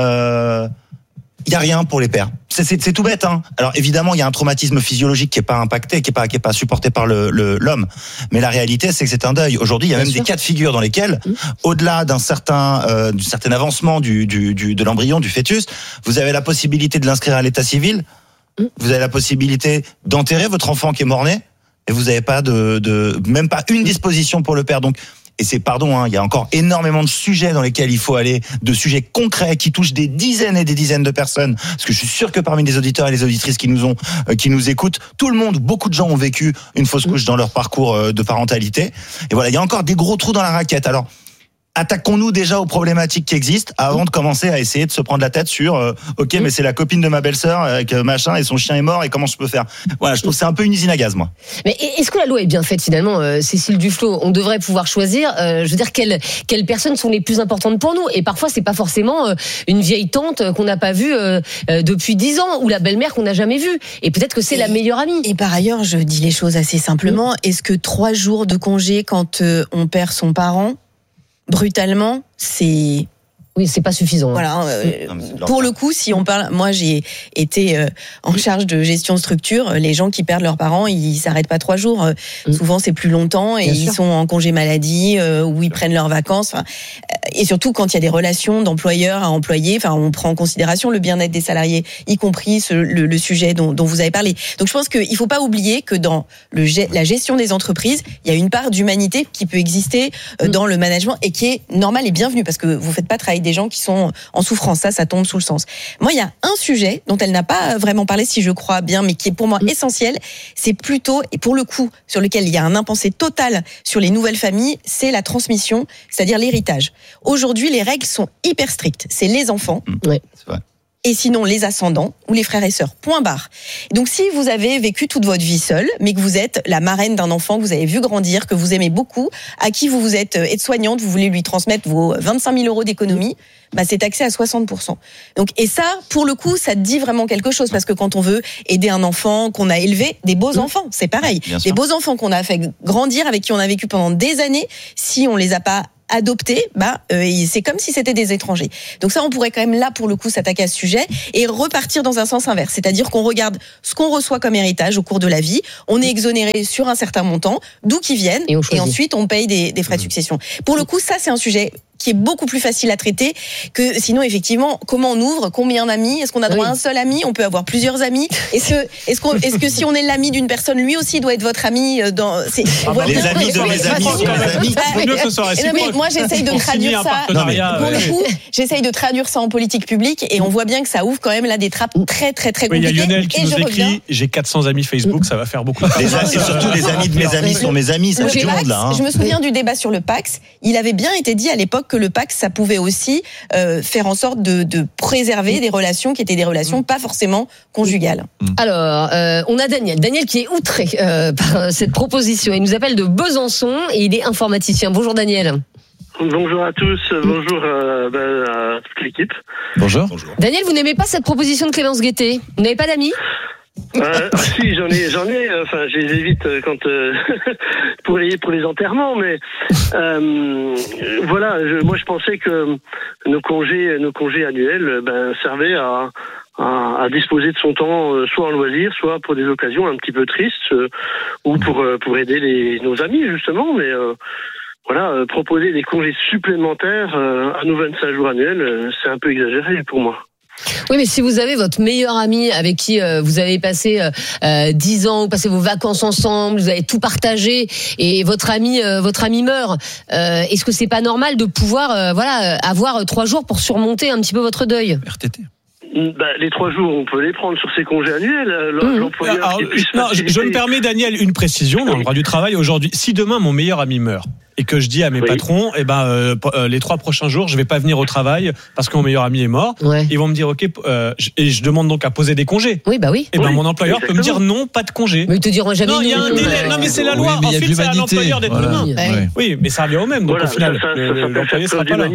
y a rien pour les pères. C'est tout bête, hein. Alors évidemment, il y a un traumatisme physiologique qui est pas impacté, qui est pas supporté par l'homme. Mais la réalité, c'est que c'est un deuil. Aujourd'hui, il y a même des cas de figure dans lesquels, au-delà d'un certain avancement de l'embryon, du fœtus, vous avez la possibilité de l'inscrire à l'état civil. Vous avez la possibilité d'enterrer votre enfant qui est mort-né. Et vous n'avez pas même pas une disposition pour le père. Donc, et c'est, il y a encore énormément de sujets dans lesquels il faut aller, de sujets concrets qui touchent des dizaines et des dizaines de personnes. Parce que je suis sûr que parmi les auditeurs et les auditrices qui nous écoutent, beaucoup de gens ont vécu une fausse couche dans leur parcours de parentalité. Et voilà, il y a encore des gros trous dans la raquette. Alors, attaquons-nous déjà aux problématiques qui existent avant de commencer à essayer de se prendre la tête sur ok, mais c'est la copine de ma belle-sœur avec machin et son chien est mort et comment je peux faire. Voilà, je trouve que c'est un peu une usine à gaz, moi. Mais est-ce que la loi est bien faite finalement, Cécile Duflot? On devrait pouvoir choisir, je veux dire, quelles personnes sont les plus importantes pour nous. Et parfois, c'est pas forcément une vieille tante qu'on n'a pas vue depuis 10 ans ou la belle-mère qu'on n'a jamais vue. Et peut-être que c'est la meilleure amie. Et par ailleurs, je dis les choses assez simplement. Est-ce que 3 jours de congé quand on perd son parent brutalement, c'est pas suffisant. Voilà. Pour le coup, si on parle, moi j'ai été en charge de gestion de structure. Les gens qui perdent leurs parents, ils s'arrêtent pas 3 jours. Souvent, c'est plus longtemps et ils sont en congé maladie ou ils prennent leurs vacances. Et surtout quand il y a des relations d'employeur à employé, on prend en considération le bien-être des salariés, y compris le sujet dont vous avez parlé. Donc je pense qu'il faut pas oublier que dans la gestion des entreprises, il y a une part d'humanité qui peut exister dans le management et qui est normale et bienvenue parce que vous faites pas travailler des gens qui sont en souffrance, ça tombe sous le sens. Moi, il y a un sujet dont elle n'a pas vraiment parlé, si je crois bien, mais qui est pour moi essentiel, c'est plutôt, et pour le coup, sur lequel il y a un impensé total sur les nouvelles familles, c'est la transmission, c'est-à-dire l'héritage. Aujourd'hui, les règles sont hyper strictes. C'est les enfants. Ouais, c'est vrai. Et sinon les ascendants ou les frères et sœurs. Point barre. Donc si vous avez vécu toute votre vie seule, mais que vous êtes la marraine d'un enfant que vous avez vu grandir, que vous aimez beaucoup, à qui vous êtes aide-soignante, vous voulez lui transmettre vos 25 000 euros d'économie, c'est taxé à 60%. Donc, et ça, pour le coup, ça dit vraiment quelque chose parce que quand on veut aider un enfant qu'on a élevé, des beaux enfants, c'est pareil. Des beaux enfants qu'on a fait grandir, avec qui on a vécu pendant des années, si on les a pas adoptés, c'est comme si c'était des étrangers. Donc ça, on pourrait quand même là, pour le coup, s'attaquer à ce sujet et repartir dans un sens inverse. C'est-à-dire qu'on regarde ce qu'on reçoit comme héritage au cours de la vie, on est exonéré sur un certain montant, d'où qu'ils viennent, et ensuite on paye des frais de succession. Pour le coup, ça, c'est un sujet qui est beaucoup plus facile à traiter que sinon, effectivement, comment on ouvre, combien d'amis, est-ce qu'on a droit à un seul ami, on peut avoir plusieurs amis, est-ce que si on est l'ami d'une personne, lui aussi doit être votre ami dans, les amis de mes amis, moi j'essaye de traduire ça, pour le coup, j'essaye de traduire ça en politique publique et on voit bien que ça ouvre quand même là des trappes très très très compliquées. Il y a Lionel qui nous écrit, j'ai 400 amis Facebook, ça va faire beaucoup. Et surtout les amis de mes amis sont mes amis, c'est du monde là. Je me souviens du débat sur le Pacs, il avait bien été dit à l'époque que le Pacs, ça pouvait aussi faire en sorte de préserver des relations qui étaient des relations pas forcément conjugales. Alors, on a Daniel qui est outré par cette proposition. Il nous appelle de Besançon et il est informaticien. Bonjour Daniel. Bonjour à tous, bonjour à toute l'équipe. Bonjour. Daniel, vous n'aimez pas cette proposition de Clémence Guettet? Vous n'avez pas d'amis? Si, j'en ai, enfin, je les évite quand pour les enterrements, mais voilà, moi je pensais que nos congés annuels servaient à disposer de son temps, soit en loisir, soit pour des occasions un petit peu tristes, ou pour aider nos amis justement, mais voilà, proposer des congés supplémentaires à nos 25 jours annuels, c'est un peu exagéré pour moi. Oui, mais si vous avez votre meilleur ami avec qui vous avez passé 10 ans, vous passez vos vacances ensemble, vous avez tout partagé, et votre ami meurt, est-ce que c'est pas normal de pouvoir avoir 3 jours pour surmonter un petit peu votre deuil? RTT. Les 3 jours, on peut les prendre sur ses congés annuels. L'employeur qui puisse je me permets, Daniel, une précision dans le droit du travail. Aujourd'hui, si demain mon meilleur ami meurt et que je dis à mes patrons, les 3 prochains jours, je vais pas venir au travail parce que mon meilleur ami est mort, ils vont me dire ok, et je demande donc à poser des congés. Oui, bah oui. Et mon employeur peut me dire non, pas de congés. Mais ils te diront jamais. Non, il y a un délai. Non, mais c'est la loi. Oui, Ensuite, c'est à l'employeur d'être humain. Oui, mais ça revient au même. Donc au final, l'employé sera pas là.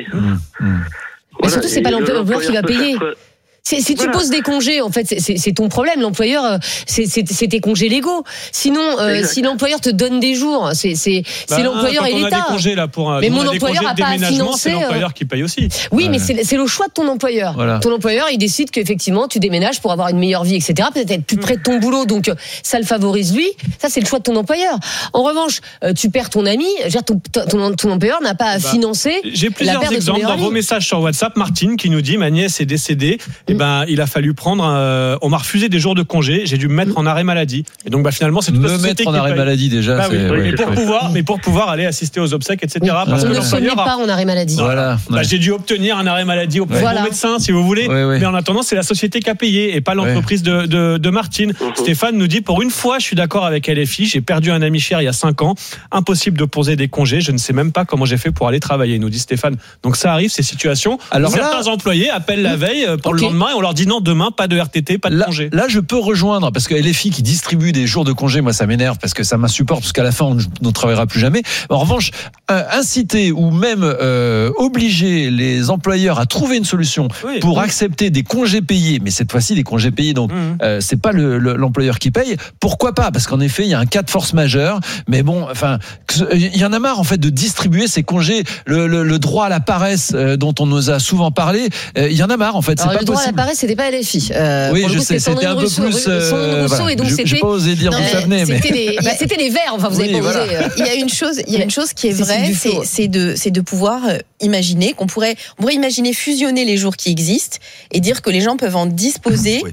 Mais surtout, c'est pas l'employeur qui va payer. Si tu poses des congés, en fait, c'est ton problème. L'employeur, c'est tes congés légaux. Sinon, si l'employeur te donne des jours, c'est l'employeur et l'État. Mais mon employeur n'a pas à financer. C'est l'employeur qui paye aussi. Oui, mais c'est le choix de ton employeur. Voilà. Ton employeur, il décide qu'effectivement, tu déménages pour avoir une meilleure vie, etc. Peut-être être plus près de ton boulot, donc ça le favorise lui. Ça, c'est le choix de ton employeur. En revanche, tu perds ton ami. Ton employeur n'a pas à financer. J'ai plusieurs exemples dans vos messages sur WhatsApp. Martine qui nous dit ma nièce est décédée. Il a fallu prendre. On m'a refusé des jours de congé. J'ai dû me mettre en arrêt maladie. Et donc, finalement, c'est toute la société qui paye. Me mettre en arrêt maladie déjà. Mais pour pouvoir aller assister aux obsèques, etc. Parce que on ne se met pas en arrêt maladie. Voilà. J'ai dû obtenir un arrêt maladie auprès de mon médecin, si vous voulez. Mais en attendant, c'est la société qui a payé et pas l'entreprise de Martine. Stéphane nous dit pour une fois, je suis d'accord avec LFI. J'ai perdu un ami cher il y a 5 ans. Impossible de poser des congés. Je ne sais même pas comment j'ai fait pour aller travailler. Nous dit Stéphane. Donc ça arrive ces situations. Alors certains employés appellent la veille pour le lendemain et on leur dit non, demain, pas de RTT, pas de congé. Là, je peux rejoindre, parce que LFI qui distribue des jours de congé, moi, ça m'énerve, parce que ça m'insupporte, parce qu'à la fin, on ne travaillera plus jamais. En revanche, inciter ou même obliger les employeurs à trouver une solution pour accepter des congés payés, mais cette fois-ci, des congés payés, donc c'est pas l'employeur qui paye, pourquoi pas? Parce qu'en effet, il y a un cas de force majeure, mais bon, il y en a marre, en fait, de distribuer ces congés, le droit à la paresse dont on nous a souvent parlé, il y en a marre, en fait, c'est pas possible. Le droit à la paresse, c'était pas LFI. Oui, je sais, c'était un peu plus. Et donc j'ai pas osé dire d'où ça venait, mais c'était les Verts. Enfin, vous avez pas osé. Il y a une chose qui est vraie, c'est de pouvoir imaginer on pourrait imaginer fusionner les jours qui existent et dire que les gens peuvent en disposer.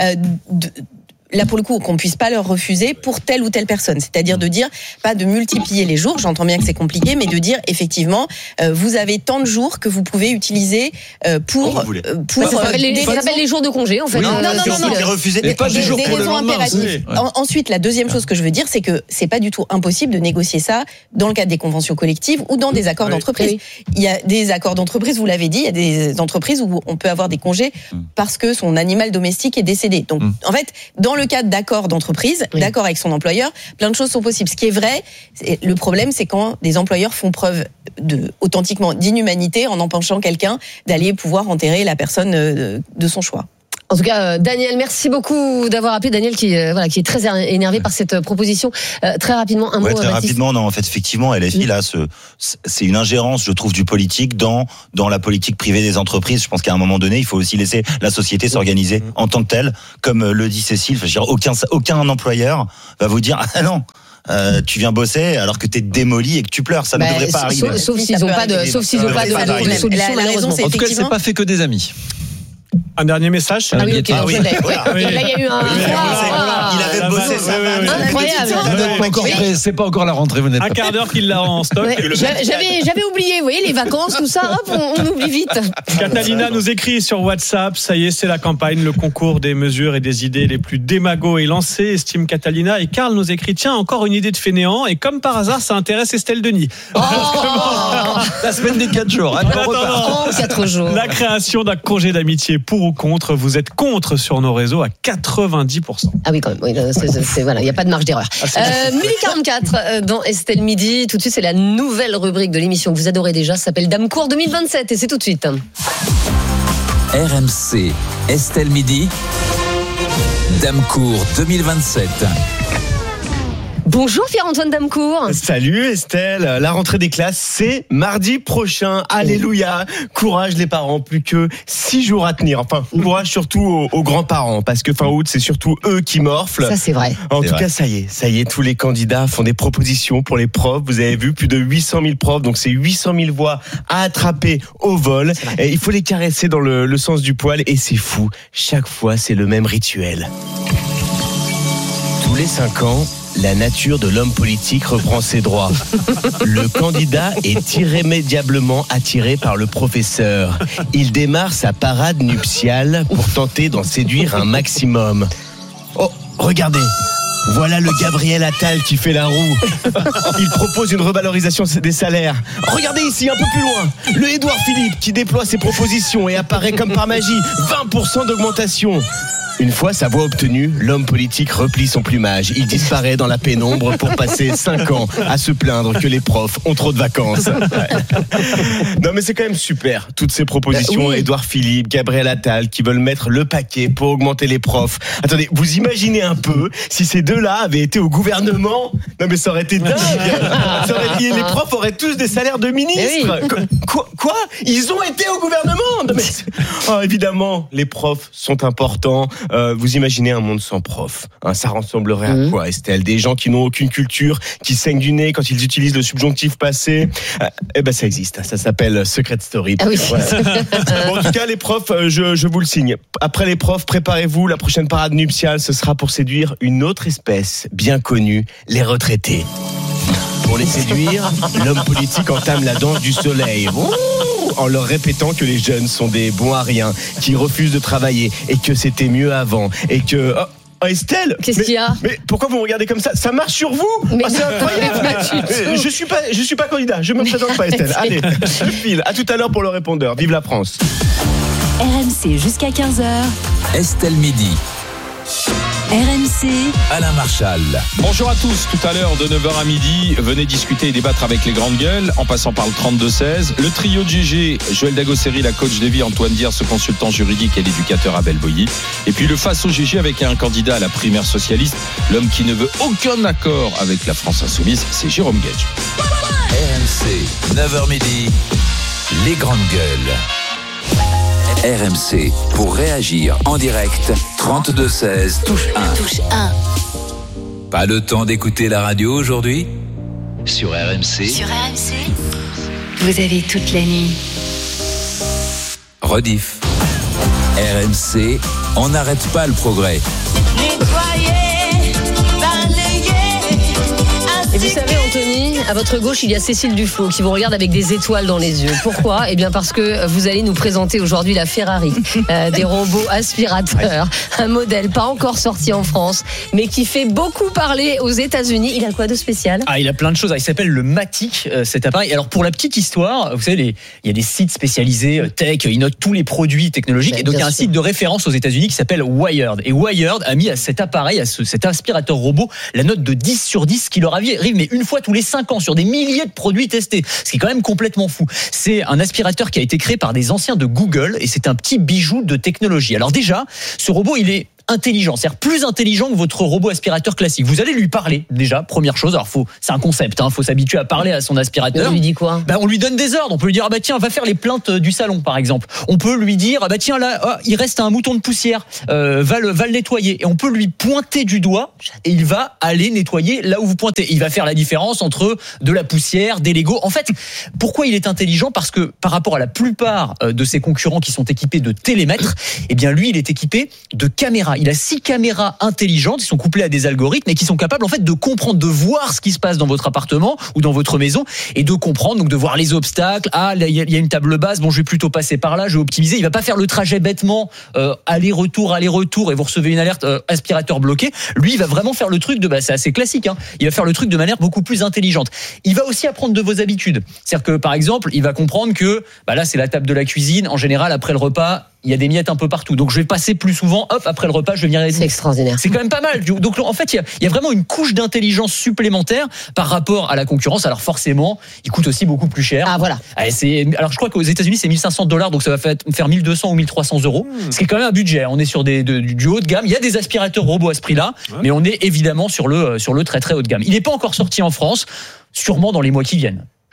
Là, pour le coup, qu'on puisse pas leur refuser pour telle ou telle personne. C'est-à-dire de dire, pas de multiplier les jours, j'entends bien que c'est compliqué, mais de dire, effectivement, vous avez tant de jours que vous pouvez utiliser pour... Ça s'appelle les jours de congé, en fait. Non, mais pas des jours pour le lendemain. Ensuite, la deuxième chose que je veux dire, c'est que c'est pas du tout impossible de négocier ça dans le cadre des conventions collectives ou dans des accords d'entreprise. Il y a des accords d'entreprise, vous l'avez dit, il y a des entreprises où on peut avoir des congés parce que son animal domestique est décédé. Donc, en fait, dans le cadre d'accords d'entreprise, d'accord avec son employeur, plein de choses sont possibles. Ce qui est vrai, le problème, c'est quand des employeurs font preuve authentiquement d'inhumanité en empêchant quelqu'un d'aller pouvoir enterrer la personne de son choix. En tout cas, Daniel, merci beaucoup d'avoir appelé. Daniel qui est très énervé par cette proposition. Très rapidement, un mot. Très rapidement, non, en fait, effectivement, LFI, là, c'est une ingérence, je trouve, du politique dans la politique privée des entreprises. Je pense qu'à un moment donné, il faut aussi laisser la société s'organiser en tant que telle. Comme le dit Cécile, je veux dire, aucun employeur va vous dire, ah non, tu viens bosser alors que t'es démoli et que tu pleures, ça ne devrait pas arriver. Sauf s'ils n'ont pas de solution. En tout cas, c'est pas fait que des amis. Un dernier message. Ah oui, ok. Là, il y a eu un. Il avait bossé ça. Incroyable. C'est pas encore la rentrée, vous n'êtes pas. Un quart d'heure qu'il l'a en stock. J'avais oublié, vous voyez, les vacances, tout ça, hop, on oublie vite. Catalina nous écrit sur WhatsApp, ça y est, c'est la campagne, le concours des mesures et des idées les plus démago est lancé, estime Catalina. Et Karl nous écrit, tiens, encore une idée de fainéant. Et comme par hasard, ça intéresse Estelle Denis. La semaine des 4 jours. 4 jours. La création d'un congé d'amitié, pour ou contre, vous êtes contre sur nos réseaux à 90%. Ah oui, quand même. Oui, voilà, il n'y a pas de marge d'erreur. Midi 44 dans Estelle Midi. Tout de suite, c'est la nouvelle rubrique de l'émission que vous adorez déjà. Ça s'appelle Damecourt 2027 et c'est tout de suite. RMC, Estelle Midi, Damecourt 2027. Bonjour Pierre-Antoine Damecourt. Salut Estelle, la rentrée des classes c'est mardi prochain, alléluia, courage les parents, plus que 6 jours à tenir, enfin courage surtout aux grands-parents, parce que fin août c'est surtout eux qui morflent. Ça c'est vrai. En tout cas ça y est, tous les candidats font des propositions pour les profs, vous avez vu plus de 800 000 profs, donc c'est 800 000 voix à attraper au vol, et il faut les caresser dans le sens du poil, et c'est fou, chaque fois c'est le même rituel. Tous les 5 ans, la nature de l'homme politique reprend ses droits. Le candidat est irrémédiablement attiré par le professeur. Il démarre sa parade nuptiale pour tenter d'en séduire un maximum. Oh, regardez! Voilà le Gabriel Attal qui fait la roue. Il propose une revalorisation des salaires. Regardez ici, un peu plus loin, le Édouard Philippe qui déploie ses propositions et apparaît comme par magie. 20% d'augmentation. Une fois sa voix obtenue, l'homme politique replie son plumage. Il disparaît dans la pénombre pour passer 5 ans à se plaindre que les profs ont trop de vacances. Non mais c'est quand même super, toutes ces propositions, oui. Édouard Philippe, Gabriel Attal, qui veulent mettre le paquet pour augmenter les profs. Attendez, vous imaginez un peu si ces deux-là avaient été au gouvernement? Non mais ça aurait été dingue. Les profs auraient tous des salaires de ministres. Oui. Quoi? Ils ont été au gouvernement? Non, mais évidemment, les profs sont importants. Vous imaginez un monde sans prof, hein, ça ressemblerait à quoi, Estelle? Des gens qui n'ont aucune culture, qui saignent du nez quand ils utilisent le subjonctif passé. Eh ben ça existe, ça s'appelle Secret Story. Ah oui. Voilà. Bon, en tout cas, les profs, je vous le signe. Après les profs, préparez-vous, la prochaine parade nuptiale, ce sera pour séduire une autre espèce bien connue, les retraités. Pour les séduire, l'homme politique entame la danse du soleil. En leur répétant que les jeunes sont des bons à rien, qui refusent de travailler et que c'était mieux avant et que... Oh, Estelle, qu'est-ce qu'il y a? Mais pourquoi vous me regardez comme ça? Ça marche sur vous? Mais c'est incroyable. Je suis pas candidat, je me présente pas, Estelle. Allez, je file. À tout à l'heure pour le répondeur. Vive la France. RMC jusqu'à 15h. Estelle Midi. RMC, Alain Marchal. Bonjour à tous, tout à l'heure de 9h à midi, venez discuter et débattre avec les grandes gueules en passant par le 32-16. Le trio de GG, Joël Dagosseri, la coach de vie, Antoine Diers, ce consultant juridique et l'éducateur Abel Boilly. Et puis le face au GG avec un candidat à la primaire socialiste, l'homme qui ne veut aucun accord avec la France insoumise, c'est Jérôme Gage. RMC, 9h midi, les grandes gueules. RMC, pour réagir en direct, 32-16, touche 1. Touche 1. Pas le temps d'écouter la radio aujourd'hui? Sur RMC. Sur RMC, vous avez toute la nuit. Rediff. RMC, on n'arrête pas le progrès. Et vous savez, Anthony, à votre gauche, il y a Cécile Duflot qui vous regarde avec des étoiles dans les yeux. Pourquoi? Eh bien parce que vous allez nous présenter aujourd'hui la Ferrari des robots aspirateurs. Un modèle pas encore sorti en France, mais qui fait beaucoup parler aux États-Unis. Il a quoi de spécial? Il a plein de choses. Il s'appelle le Matic, cet appareil. Alors pour la petite histoire, vous savez, il y a des sites spécialisés tech, ils notent tous les produits technologiques. Et donc il y a un site de référence aux États-Unis qui s'appelle Wired. Et Wired a mis à cet appareil, à cet aspirateur robot, la note de 10 sur 10 qui leur arrive mais une fois tous les 5 ans sur des milliers de produits testés, ce qui est quand même complètement fou. C'est un aspirateur qui a été créé par des anciens de Google et c'est un petit bijou de technologie. Alors déjà, ce robot, il est intelligent, c'est-à-dire plus intelligent que votre robot aspirateur classique. Vous allez lui parler déjà, première chose. Alors c'est un concept, faut s'habituer à parler à son aspirateur. On lui dit quoi? On lui donne des ordres. On peut lui dire tiens, va faire les plaintes du salon par exemple. On peut lui dire tiens là, il reste un mouton de poussière, va le nettoyer. Et on peut lui pointer du doigt et il va aller nettoyer là où vous pointez. Il va faire la différence entre de la poussière, des Legos. En fait, pourquoi il est intelligent? Parce que par rapport à la plupart de ses concurrents qui sont équipés de télémètres, eh bien lui, il est équipé de caméras. Il a 6 caméras intelligentes qui sont couplées à des algorithmes et qui sont capables en fait de comprendre, de voir ce qui se passe dans votre appartement ou dans votre maison et de comprendre, donc de voir les obstacles. Là, il y a une table basse, je vais plutôt passer par là, je vais optimiser. Il va pas faire le trajet bêtement, aller-retour et vous recevez une alerte aspirateur bloqué. Lui, il va vraiment faire le truc c'est assez classique, il va faire le truc de manière beaucoup plus intelligente. Il va aussi apprendre de vos habitudes. C'est-à-dire que par exemple, il va comprendre que là c'est la table de la cuisine. En général, après le repas, il y a des miettes un peu partout. Donc je vais passer plus souvent, après le repas, je vais venir aider. C'est extraordinaire. C'est quand même pas mal. Donc en fait, il y a vraiment une couche d'intelligence supplémentaire par rapport à la concurrence. Alors forcément, il coûte aussi beaucoup plus cher. Voilà. Alors je crois qu'aux États-Unis, c'est $1,500, donc ça va faire 1 200 ou 1 300 €. Ce qui est quand même un budget. On est sur du haut de gamme. Il y a des aspirateurs robots à ce prix-là, mais on est évidemment sur le très très haut de gamme. Il n'est pas encore sorti en France, sûrement dans les mois qui viennent.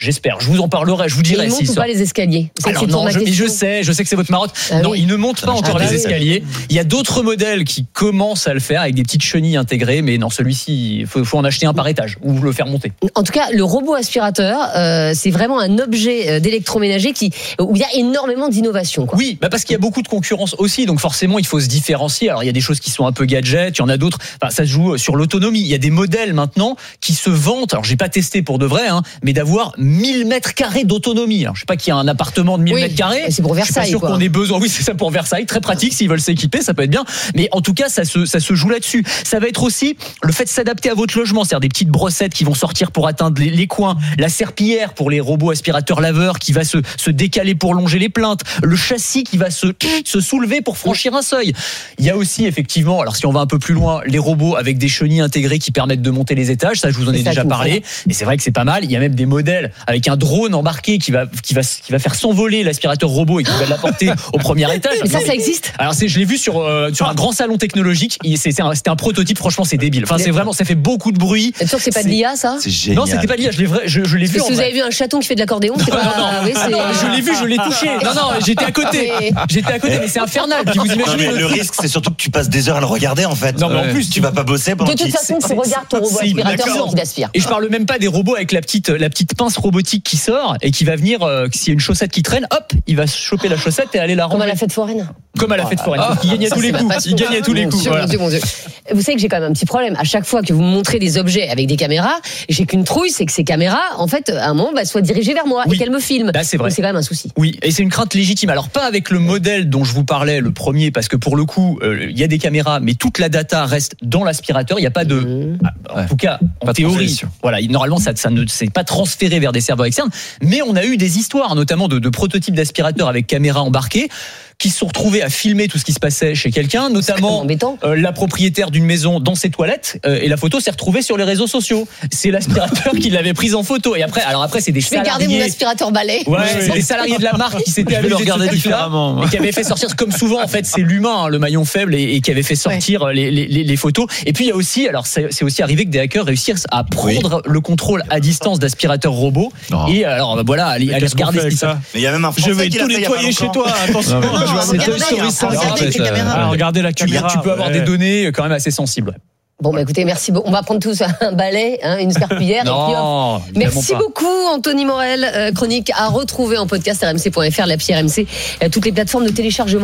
J'espère. Je vous en parlerai, je vous dirai. Ils montent ou pas les escaliers? Alors non, je sais que c'est votre marotte. Non, ils ne montent pas encore les escaliers. Il y a d'autres modèles qui commencent à le faire avec des petites chenilles intégrées, mais non, celui-ci, il faut en acheter un par étage ou le faire monter. En tout cas, le robot aspirateur, c'est vraiment un objet d'électroménager où il y a énormément d'innovation. Oui, parce qu'il y a beaucoup de concurrence aussi, donc forcément, il faut se différencier. Alors, il y a des choses qui sont un peu gadgets, il y en a d'autres. Ça se joue sur l'autonomie. Il y a des modèles maintenant qui se vantent. Alors, j'ai pas testé pour de vrai, mais d'avoir 1000 mètres carrés d'autonomie. Alors, je sais pas qu'il y a un appartement de 1000 mètres carrés. C'est pour Versailles. Je suis pas sûr qu'on ait besoin. Oui, c'est ça pour Versailles. Très pratique s'ils veulent s'équiper, ça peut être bien. Mais en tout cas, ça se joue là-dessus. Ça va être aussi le fait de s'adapter à votre logement, c'est-à-dire des petites brossettes qui vont sortir pour atteindre les coins, la serpillière pour les robots aspirateurs laveurs qui va se décaler pour longer les plaintes, le châssis qui va se soulever pour franchir un seuil. Il y a aussi effectivement, alors si on va un peu plus loin, les robots avec des chenilles intégrées qui permettent de monter les étages. Ça, je vous en ai déjà parlé. Et c'est vrai que c'est pas mal. Il y a même des modèles avec un drone embarqué qui va faire s'envoler l'aspirateur robot et qui va l'apporter au premier étage. Mais ça existe. Alors je l'ai vu sur un grand salon technologique. C'était un prototype. Franchement, c'est débile. Enfin, c'est vraiment, ça fait beaucoup de bruit. T'es sûr que c'est pas de l'IA, ça? C'est génial. Non, c'était pas de l'IA. Je l'ai vu. Si vous avez vu un chaton qui fait de l'accordéon, c'est pas. Non. Je l'ai vu, je l'ai touché. Non, j'étais à côté. Mais c'est infernal. Puis vous imaginez le risque, c'est surtout que tu passes des heures à le regarder en fait. Non, mais en plus, tu vas pas bosser pendant. De toute façon, tu regardes ton robot aspirateur qui l'aspire. Et je parle même pas des robots avec la petite pince robotique qui sort et qui va venir, s'il y a une chaussette qui traîne, hop, il va choper la chaussette et aller la ranger. Comme à la fête foraine. Comme à la fête foraine. Il gagne à tous les coups. Il gagne à tous les coups. Mon Dieu. Vous savez que j'ai quand même un petit problème. À chaque fois que vous me montrez des objets avec des caméras, j'ai qu'une trouille, c'est que ces caméras, en fait, à un moment, soient dirigées vers moi et qu'elles me filment. C'est vrai. Donc, c'est quand même un souci. Oui, et c'est une crainte légitime. Alors pas avec le modèle dont je vous parlais, le premier, parce que pour le coup, il y a des caméras, mais toute la data reste dans l'aspirateur. Il n'y a pas de, en tout cas, en théorie, voilà, normalement, ça ne s'est pas transféré vers des serveurs externes. Mais on a eu des histoires, notamment de prototypes d'aspirateurs avec caméra embarquée, qui se sont retrouvés à filmer tout ce qui se passait chez quelqu'un, notamment la propriétaire d'une maison dans ses toilettes, et la photo s'est retrouvée sur les réseaux sociaux. C'est l'aspirateur qui l'avait prise en photo. Et après c'est des salariés. Je vais garder mon aspirateur balai. Ouais, c'est des salariés de la marque qui s'étaient amusés de ce différemment, et qui avaient fait sortir, comme souvent en fait, c'est l'humain, le maillon faible, et qui avait fait sortir les photos. Et puis il y a aussi, alors c'est aussi arrivé que des hackers réussissent à prendre le contrôle à distance d'aspirateurs robots. Et alors voilà, aller regarder ce qui se passe. Mais il y a même un Français qui l'a fait il y a pas longtemps. Je vais tout nettoyer chez toi. Attention. C'est Toy Story 5. Regardez la caméra. Tu peux avoir des données quand même assez sensibles. Bon, écoutez, merci beaucoup. On va prendre tous un balai, une serpillière. Non, et puis merci beaucoup, Anthony Morel. Chronique à retrouver en podcast rmc.fr, l'appli RMC, toutes les plateformes de téléchargement.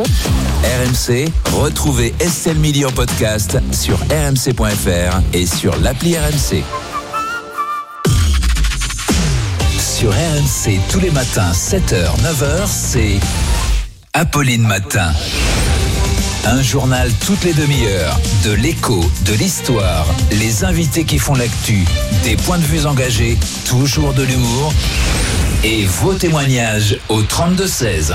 RMC, retrouvez Estelle Midi en podcast sur rmc.fr et sur l'appli RMC. Sur RMC, tous les matins, 7h, 9h, c'est Apolline Matin. Un journal toutes les demi-heures, de l'écho, de l'histoire, les invités qui font l'actu, des points de vue engagés, toujours de l'humour et vos témoignages au 32-16.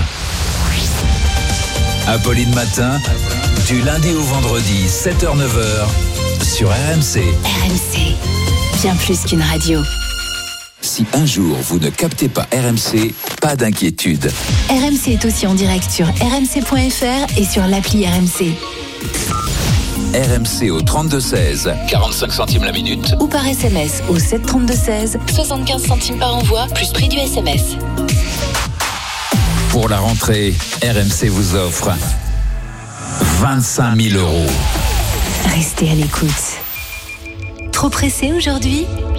Apolline Matin, du lundi au vendredi, 7h-9h, sur RMC. RMC, bien plus qu'une radio. Si un jour vous ne captez pas RMC, pas d'inquiétude. RMC est aussi en direct sur rmc.fr et sur l'appli RMC. RMC au 32-16, 45 centimes la minute. Ou par SMS au 732-16, 75 centimes par envoi, plus prix du SMS. Pour la rentrée, RMC vous offre 25 000 €. Restez à l'écoute. Trop pressé aujourd'hui ?